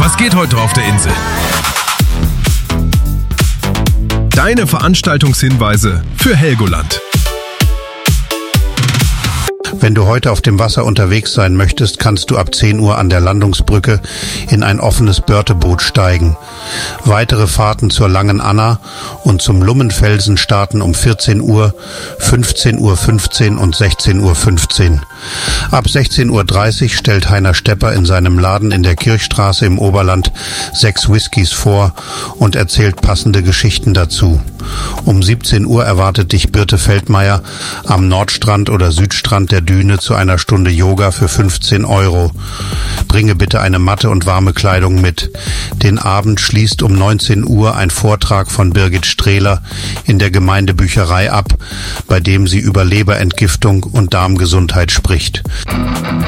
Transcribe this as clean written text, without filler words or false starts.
Was geht heute auf der Insel? Deine Veranstaltungshinweise für Helgoland. Wenn du heute auf dem Wasser unterwegs sein möchtest, kannst du ab 10 Uhr an der Landungsbrücke in ein offenes Börteboot steigen. Weitere Fahrten zur Langen Anna und zum Lummenfelsen starten um 14 Uhr, 15:15 Uhr und 16:15 Uhr. Ab 16:30 Uhr stellt Heiner Stepper in seinem Laden in der Kirchstraße im Oberland 6 Whiskys vor und erzählt passende Geschichten dazu. Um 17 Uhr erwartet dich Birte Feldmeier am Nordstrand oder Südstrand der Düne zu einer Stunde Yoga für 15 €. Bringe bitte eine Matte und warme Kleidung mit. Den Abend schließt um 19 Uhr ein Vortrag von Birgit Strehler in der Gemeindebücherei ab, bei dem sie über Leberentgiftung und Darmgesundheit spricht.